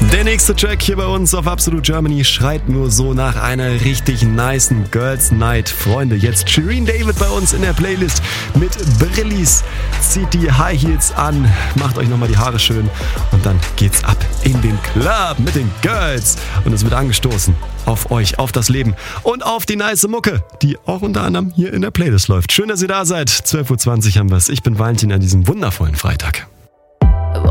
Der nächste Track hier bei uns auf Absolute Germany schreit nur so nach einer richtig nicen Girls Night. Freunde, jetzt Shireen David bei uns in der Playlist mit Brillis. Zieht die High Heels an, macht euch nochmal die Haare schön und dann geht's ab in den Club mit den Girls. Und es wird angestoßen auf euch, auf das Leben und auf die nice Mucke, die auch unter anderem hier in der Playlist läuft. Schön, dass ihr da seid. 12.20 Uhr haben wir's. Ich bin Valentin an diesem wundervollen Freitag.